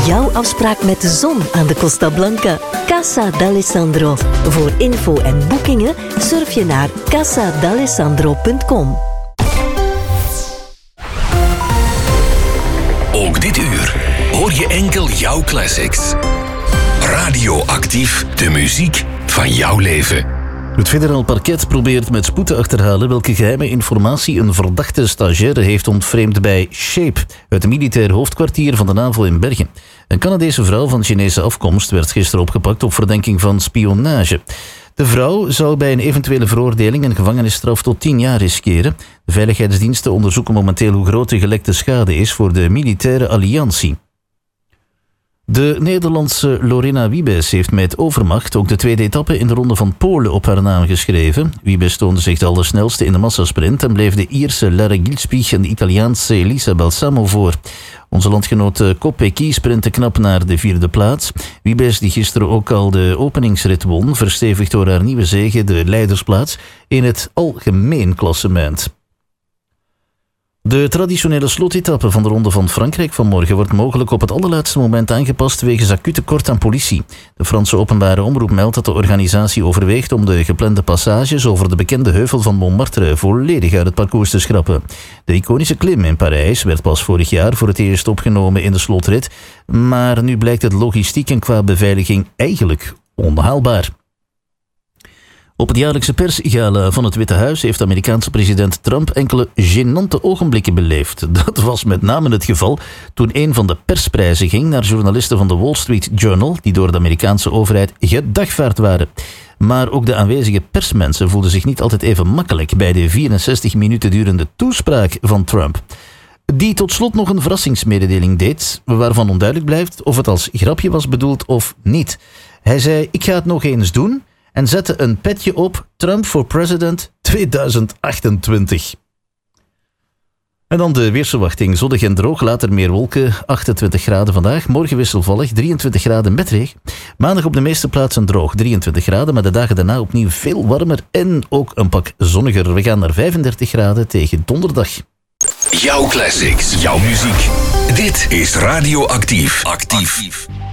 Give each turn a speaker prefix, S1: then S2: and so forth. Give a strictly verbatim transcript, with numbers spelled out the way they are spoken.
S1: Jouw afspraak met de zon aan de Costa Blanca. Casa d'Alessandro. Voor info en boekingen surf je naar casa d'alessandro punt com.
S2: Ook dit uur hoor je enkel jouw classics. Radioactief, de muziek van jouw leven.
S3: Het federaal parket probeert met spoed te achterhalen welke geheime informatie een verdachte stagiaire heeft ontvreemd bij Shape, het militair hoofdkwartier van de NAVO in Bergen. Een Canadese vrouw van Chinese afkomst werd gisteren opgepakt op verdenking van spionage. De vrouw zou bij een eventuele veroordeling een gevangenisstraf tot tien jaar riskeren. De veiligheidsdiensten onderzoeken momenteel hoe groot de gelekte schade is voor de militaire alliantie. De Nederlandse Lorena Wiebes heeft met overmacht ook de tweede etappe in de Ronde van Polen op haar naam geschreven. Wiebes toonde zich de allersnelste in de massasprint en bleef de Ierse Lara Gilspich en de Italiaanse Elisa Balsamo voor. Onze landgenoot Kopecky sprintte knap naar de vierde plaats. Wiebes, die gisteren ook al de openingsrit won, verstevigt door haar nieuwe zege de leidersplaats in het algemeen klassement. De traditionele slotetappe van de Ronde van Frankrijk vanmorgen wordt mogelijk op het allerlaatste moment aangepast wegens acuut tekort aan politie. De Franse openbare omroep meldt dat de organisatie overweegt om de geplande passages over de bekende heuvel van Montmartre volledig uit het parcours te schrappen. De iconische klim in Parijs werd pas vorig jaar voor het eerst opgenomen in de slotrit, maar nu blijkt het logistiek en qua beveiliging eigenlijk onhaalbaar. Op het jaarlijkse persgala van het Witte Huis heeft Amerikaanse president Trump enkele gênante ogenblikken beleefd. Dat was met name het geval toen een van de persprijzen ging naar journalisten van de Wall Street Journal, die door de Amerikaanse overheid gedagvaard waren. Maar ook de aanwezige persmensen voelden zich niet altijd even makkelijk bij de vierenzestig minuten durende toespraak van Trump. Die tot slot nog een verrassingsmededeling deed, waarvan onduidelijk blijft of het als grapje was bedoeld of niet. Hij zei: "Ik ga het nog eens doen." En zette een petje op Trump for President tweeduizend achtentwintig. En dan de weersverwachting. Zonnig en droog, later meer wolken, achtentwintig graden vandaag. Morgen wisselvallig, drieëntwintig graden met regen. Maandag op de meeste plaatsen droog, drieëntwintig graden. Maar de dagen daarna opnieuw veel warmer en ook een pak zonniger. We gaan naar vijfendertig graden tegen donderdag.
S2: Jouw classics, jouw muziek. Dit is Radioactief. Actief.